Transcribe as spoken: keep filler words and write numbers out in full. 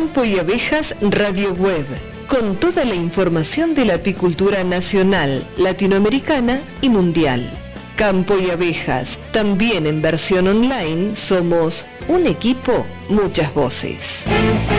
Campo y Abejas Radio Web, con toda la información de la apicultura nacional, latinoamericana y mundial. Campo y Abejas, también en versión online, somos un equipo, muchas voces.